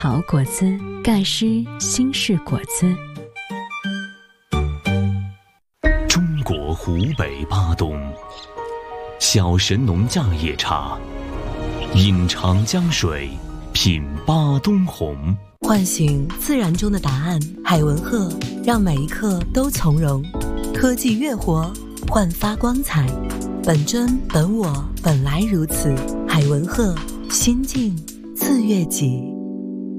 好果子盖施新式果子。 中国湖北巴东，小神农架野茶，饮长江水，品巴东红。 唤醒自然中的答案，海文鹤让每一刻都从容。科技乐活，焕发光彩。本真本我，本来如此。海文鹤，心境自悦己。